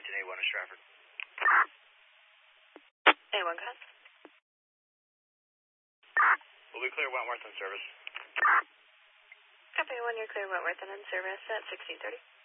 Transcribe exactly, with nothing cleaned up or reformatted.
Washington A one in Stratford. A one, cut. We'll be clear Wentworth in service. Copy one, you're clear Wentworth and in service at sixteen thirty.